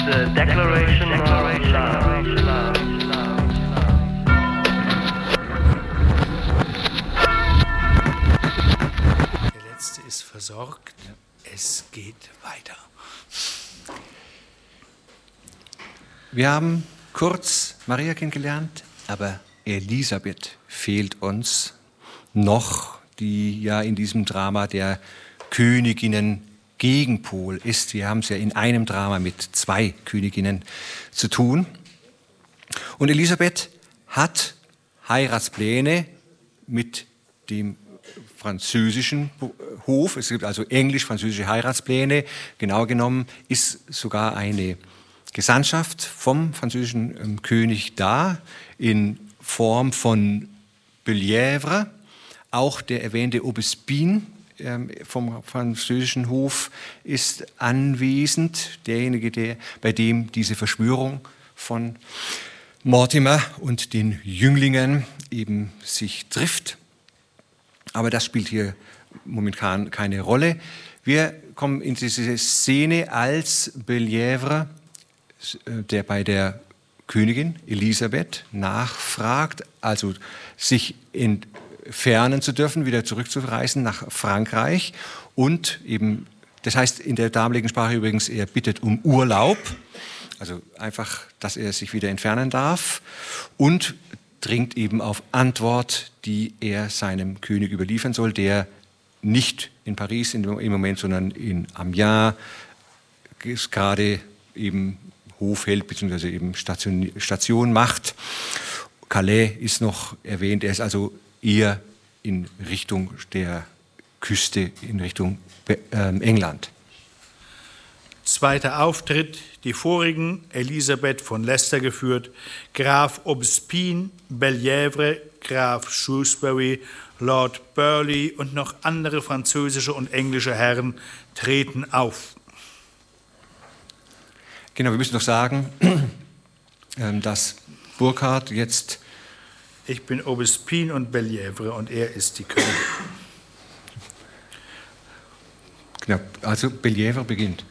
the Declaration of Love. Der Letzte ist versorgt, es geht weiter. Wir haben kurz Maria kennengelernt, aber Elisabeth fehlt uns noch, die ja in diesem Drama der Königinnen Gegenpol ist. Wir haben es ja in einem Drama mit 2 Königinnen zu tun. Und Elisabeth hat Heiratspläne mit dem französischen Hof. Es gibt also englisch-französische Heiratspläne. Genau genommen ist sogar eine Gesandtschaft vom französischen König da, in Form von Bellièvre. Auch der erwähnte Aubespine vom französischen Hof ist anwesend, derjenige, bei dem diese Verschwörung von Mortimer und den Jünglingen eben sich trifft. Aber das spielt hier momentan keine Rolle. Wir kommen in diese Szene, als Bellièvre, der bei der Königin Elisabeth nachfragt, also sich entfernen zu dürfen, wieder zurückzureisen nach Frankreich und eben, das heißt in der damaligen Sprache übrigens, er bittet um Urlaub, also einfach, dass er sich wieder entfernen darf und dringt eben auf Antwort, die er seinem König überliefern soll, der nicht in Paris im Moment, sondern in Amiens gerade eben Hof hält, beziehungsweise eben Station macht. Calais ist noch erwähnt, er ist also eher in Richtung der Küste, in Richtung England. Zweiter Auftritt, die vorigen, Elisabeth von Leicester geführt, Graf Aubespine, Bellièvre, Graf Shrewsbury, Lord Burleigh und noch andere französische und englische Herren treten auf. Genau, wir müssen noch sagen, dass Burkhard jetzt... Ich bin Aubespine und Bellièvre und er ist die Königin. Genau, also Bellièvre beginnt.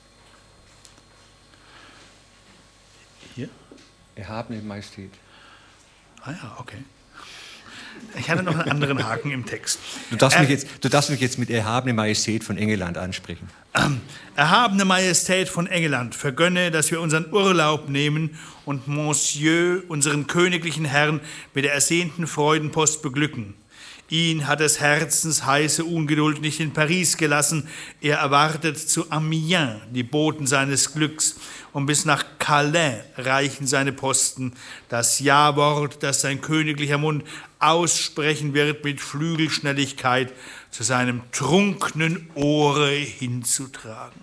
Hier? Erhabene Majestät. Ah ja, okay. Ich hatte noch einen anderen Haken im Text. Du darfst mich jetzt mit Erhabene Majestät von England ansprechen. Erhabene Majestät von England, vergönne, dass wir unseren Urlaub nehmen und Monsieur, unseren königlichen Herrn, mit der ersehnten Freudenpost beglücken. Ihn hat des Herzens heiße Ungeduld nicht in Paris gelassen. Er erwartet zu Amiens die Boten seines Glücks und bis nach Calais reichen seine Posten. Das Ja-Wort, das sein königlicher Mund aussprechen wird, mit Flügelschnelligkeit zu seinem trunkenen Ohre hinzutragen.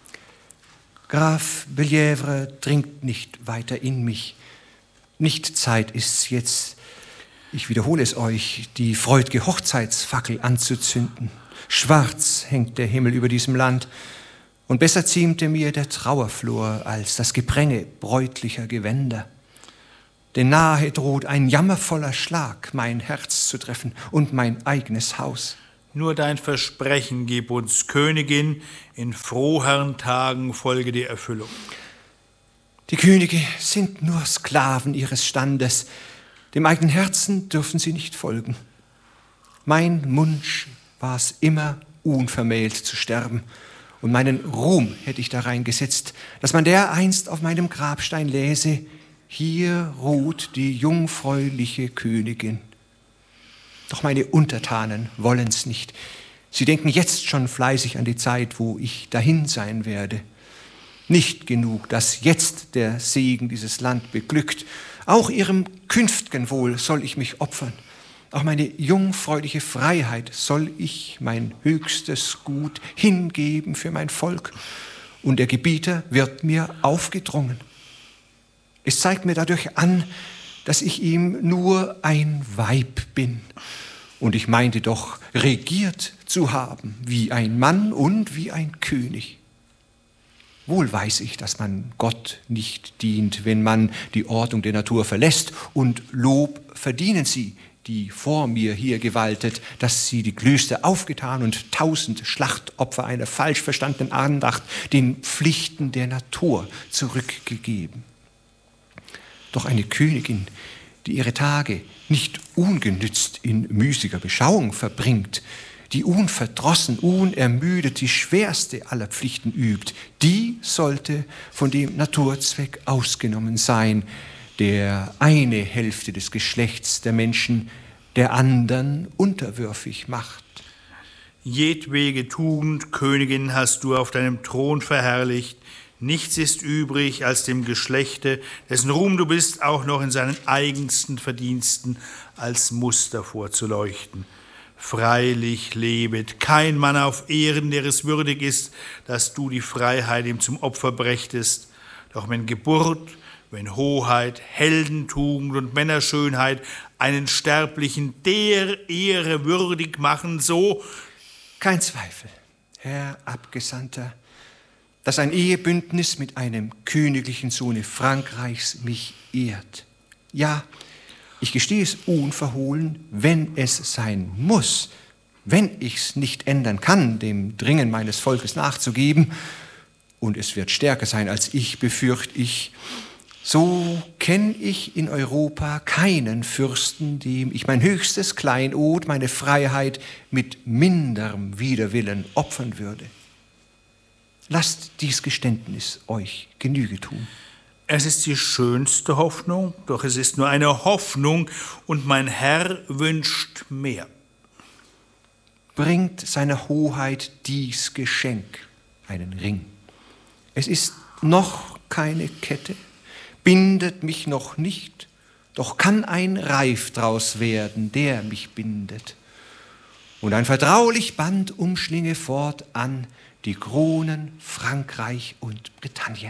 Graf Bellièvre dringt nicht weiter in mich. Nicht Zeit ist's jetzt, ich wiederhole es euch, die freud'ge Hochzeitsfackel anzuzünden. Schwarz hängt der Himmel über diesem Land, und besser ziemte mir der Trauerflor als das Gepränge bräutlicher Gewänder. Denn nahe droht ein jammervoller Schlag, mein Herz zu treffen und mein eigenes Haus. Nur dein Versprechen gib uns, Königin, in froheren Tagen folge die Erfüllung. Die Könige sind nur Sklaven ihres Standes, dem eigenen Herzen dürfen sie nicht folgen. Mein Wunsch war es immer, unvermählt zu sterben, und meinen Ruhm hätte ich darein gesetzt, dass man dereinst auf meinem Grabstein läse: Hier ruht die jungfräuliche Königin. Doch meine Untertanen wollen's nicht. Sie denken jetzt schon fleißig an die Zeit, wo ich dahin sein werde. Nicht genug, dass jetzt der Segen dieses Land beglückt. Auch ihrem künftgen Wohl soll ich mich opfern. Auch meine jungfräuliche Freiheit soll ich, mein höchstes Gut, hingeben für mein Volk. Und der Gebieter wird mir aufgedrungen. Es zeigt mir dadurch an, dass ich ihm nur ein Weib bin. Und ich meinte doch, regiert zu haben, wie ein Mann und wie ein König. Wohl weiß ich, dass man Gott nicht dient, wenn man die Ordnung der Natur verlässt, und Lob verdienen sie, die vor mir hier gewaltet, dass sie die Klöster aufgetan und 1000 Schlachtopfer einer falsch verstandenen Andacht den Pflichten der Natur zurückgegeben. Doch eine Königin, die ihre Tage nicht ungenützt in müßiger Beschauung verbringt, die unverdrossen, unermüdet die schwerste aller Pflichten übt, die sollte von dem Naturzweck ausgenommen sein, der eine Hälfte des Geschlechts der Menschen der anderen unterwürfig macht. Jedwege Tugend, Königin, hast du auf deinem Thron verherrlicht. Nichts ist übrig, als dem Geschlechte, dessen Ruhm du bist, auch noch in seinen eigensten Verdiensten als Muster vorzuleuchten. Freilich lebet kein Mann auf Ehren, der es würdig ist, dass du die Freiheit ihm zum Opfer brächtest. Doch wenn Geburt, wenn Hoheit, Heldentugend und Männerschönheit einen Sterblichen der Ehre würdig machen, so... Kein Zweifel, Herr Abgesandter, dass ein Ehebündnis mit einem königlichen Sohne Frankreichs mich ehrt. Ja, ich gestehe es unverhohlen, wenn es sein muss, wenn ich's nicht ändern kann, dem Dringen meines Volkes nachzugeben, und es wird stärker sein als ich, befürchte ich, so kenne ich in Europa keinen Fürsten, dem ich mein höchstes Kleinod, meine Freiheit mit minderem Widerwillen opfern würde. Lasst dies Geständnis euch Genüge tun. Es ist die schönste Hoffnung, doch es ist nur eine Hoffnung, und mein Herr wünscht mehr. Bringt seiner Hoheit dies Geschenk, einen Ring. Es ist noch keine Kette, bindet mich noch nicht, doch kann ein Reif draus werden, der mich bindet. Und ein vertraulich Band umschlinge fortan die Kronen Frankreich und Britannien.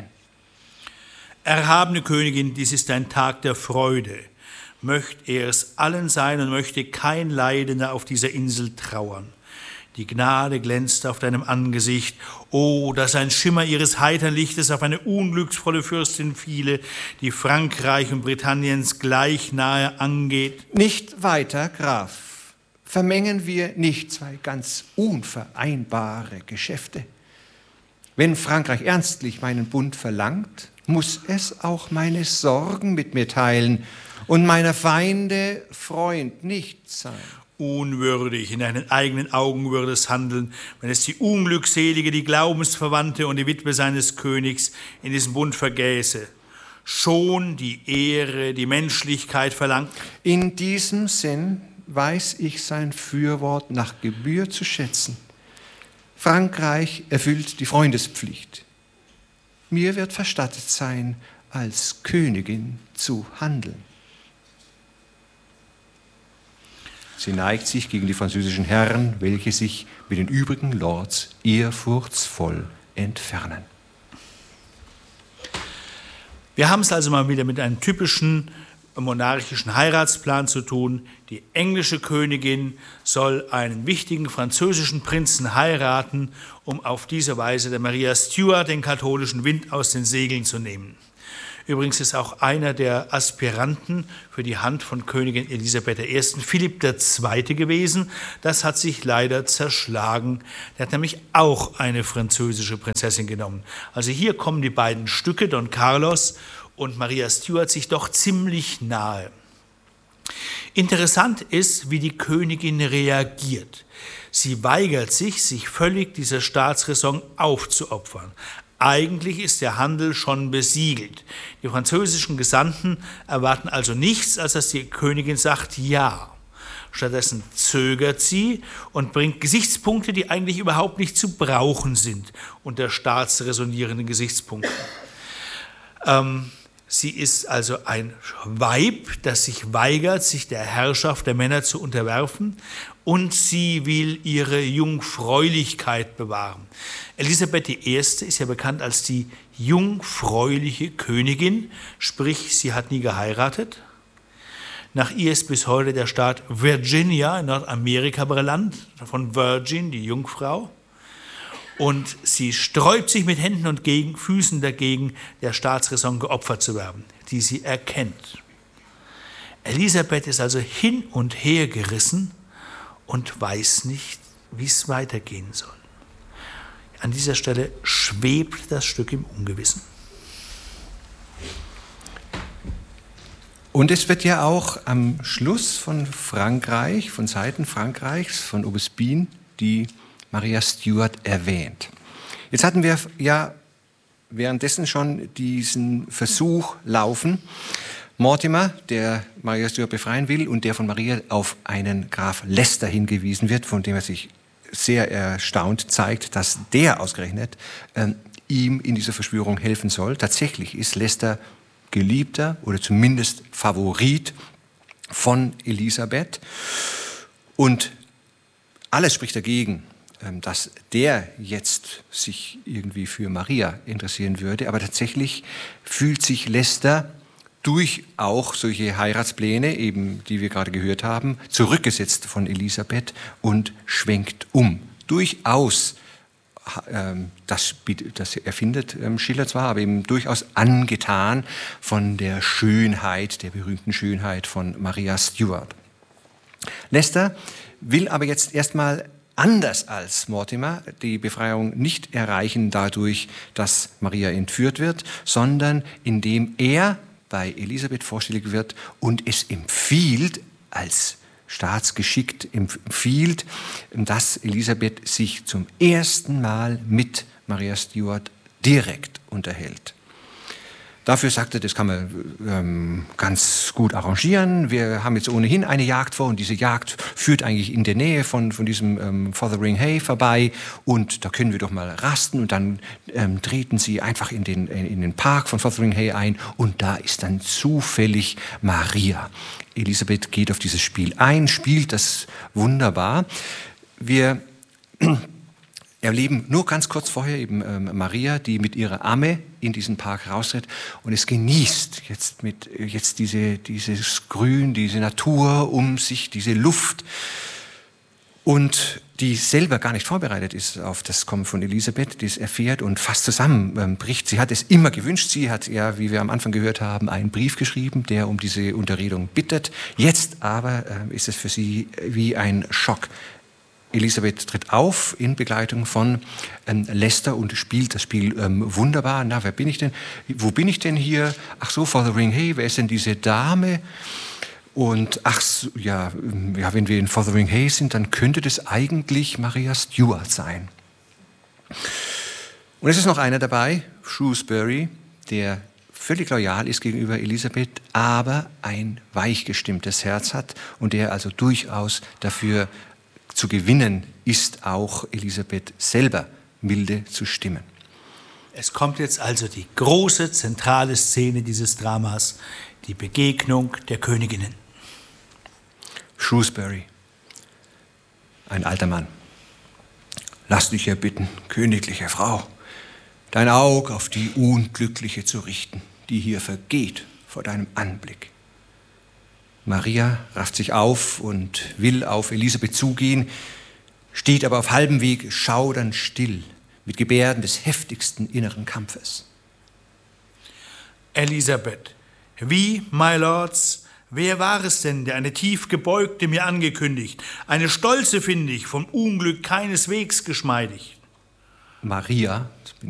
Erhabene Königin, dies ist ein Tag der Freude. Möcht er es allen sein und möchte kein Leidender auf dieser Insel trauern. Die Gnade glänzt auf deinem Angesicht. Oh, dass ein Schimmer ihres heitern Lichtes auf eine unglücksvolle Fürstin fiele, die Frankreich und Britanniens gleich nahe angeht. Nicht weiter, Graf. Vermengen wir nicht zwei ganz unvereinbare Geschäfte. Wenn Frankreich ernstlich meinen Bund verlangt, muss es auch meine Sorgen mit mir teilen und meiner Feinde Freund nicht sein. Unwürdig in deinen eigenen Augen würde es handeln, wenn es die Unglückselige, die Glaubensverwandte und die Witwe seines Königs in diesem Bund vergäße. Schon die Ehre, die Menschlichkeit verlangt. In diesem Sinn weiß ich sein Fürwort nach Gebühr zu schätzen. Frankreich erfüllt die Freundespflicht. Mir wird verstattet sein, als Königin zu handeln. Sie neigt sich gegen die französischen Herren, welche sich mit den übrigen Lords ehrfurchtsvoll entfernen. Wir haben es also mal wieder mit einem typischen monarchischen Heiratsplan zu tun. Die englische Königin soll einen wichtigen französischen Prinzen heiraten, um auf diese Weise der Maria Stuart den katholischen Wind aus den Segeln zu nehmen. Übrigens ist auch einer der Aspiranten für die Hand von Königin Elisabeth I. Philipp II. Gewesen. Das hat sich leider zerschlagen. Der hat nämlich auch eine französische Prinzessin genommen. Also hier kommen die beiden Stücke, Don Carlos und Maria Stuart, sich doch ziemlich nahe. Interessant ist, wie die Königin reagiert. Sie weigert sich, sich völlig dieser Staatsräson aufzuopfern. Eigentlich ist der Handel schon besiegelt. Die französischen Gesandten erwarten also nichts, als dass die Königin sagt Ja. Stattdessen zögert sie und bringt Gesichtspunkte, die eigentlich überhaupt nicht zu brauchen sind unter staatsräsonierenden Gesichtspunkten. Sie ist also ein Weib, das sich weigert, sich der Herrschaft der Männer zu unterwerfen, und sie will ihre Jungfräulichkeit bewahren. Elisabeth I. ist ja bekannt als die jungfräuliche Königin, sprich, sie hat nie geheiratet. Nach ihr ist bis heute der Staat Virginia in Nordamerika benannt, von Virgin, die Jungfrau. Und sie sträubt sich mit Händen und Füßen dagegen, der Staatsräson geopfert zu werden, die sie erkennt. Elisabeth ist also hin und her gerissen und weiß nicht, wie es weitergehen soll. An dieser Stelle schwebt das Stück im Ungewissen. Und es wird ja auch am Schluss von Frankreich, von Seiten Frankreichs, von Aubespine, die Maria Stuart erwähnt. Jetzt hatten wir ja währenddessen schon diesen Versuch laufen, Mortimer, der Maria Stuart befreien will und der von Maria auf einen Graf Leicester hingewiesen wird, von dem er sich sehr erstaunt zeigt, dass der ausgerechnet ihm in dieser Verschwörung helfen soll. Tatsächlich ist Leicester Geliebter oder zumindest Favorit von Elisabeth. Und alles spricht dagegen, dass der jetzt sich irgendwie für Maria interessieren würde. Aber tatsächlich fühlt sich Leicester durch auch solche Heiratspläne, eben die wir gerade gehört haben, zurückgesetzt von Elisabeth und schwenkt um. Durchaus, das erfindet Schiller zwar, aber eben durchaus angetan von der Schönheit, der berühmten Schönheit von Maria Stuart. Leicester will aber jetzt erstmal anders als Mortimer die Befreiung nicht erreichen dadurch, dass Maria entführt wird, sondern indem er bei Elisabeth vorstellig wird und es empfiehlt, als staatsgeschickt empfiehlt, dass Elisabeth sich zum ersten Mal mit Maria Stuart direkt unterhält. Dafür sagte er, das kann man ganz gut arrangieren. Wir haben jetzt ohnehin eine Jagd vor und diese Jagd führt eigentlich in der Nähe von diesem Fotheringhay vorbei und da können wir doch mal rasten und dann treten sie einfach in den Park von Fotheringhay ein und da ist dann zufällig Maria. Elisabeth geht auf dieses Spiel ein, spielt das wunderbar. Wir erleben nur ganz kurz vorher eben Maria, die mit ihrer Amme in diesen Park raustritt und es genießt jetzt dieses Grün, diese Natur um sich, diese Luft und die selber gar nicht vorbereitet ist auf das Kommen von Elisabeth, die es erfährt und fast zusammenbricht. Sie hat es immer gewünscht, sie hat ja, wie wir am Anfang gehört haben, einen Brief geschrieben, der um diese Unterredung bittet. Jetzt aber ist es für sie wie ein Schock. Elisabeth tritt auf in Begleitung von Leicester und spielt das Spiel wunderbar. Na, wer bin ich denn? Wo bin ich denn hier? Ach so, Fotheringhay, wer ist denn diese Dame? Und ach so, ja, wenn wir in Fotheringhay sind, dann könnte das eigentlich Maria Stuart sein. Und es ist noch einer dabei, Shrewsbury, der völlig loyal ist gegenüber Elisabeth, aber ein weichgestimmtes Herz hat und der also durchaus dafür zu gewinnen ist, auch Elisabeth selber milde zu stimmen. Es kommt jetzt also die große zentrale Szene dieses Dramas, die Begegnung der Königinnen. Shrewsbury, ein alter Mann. Lass dich erbitten, königliche Frau, dein Auge auf die Unglückliche zu richten, die hier vergeht vor deinem Anblick. Maria rafft sich auf und will auf Elisabeth zugehen, steht aber auf halbem Weg schaudernd still, mit Gebärden des heftigsten inneren Kampfes. Elisabeth, wie, my lords, wer war es denn, der eine tief gebeugte mir angekündigt, eine stolze finde ich, vom Unglück keineswegs geschmeidig? Maria,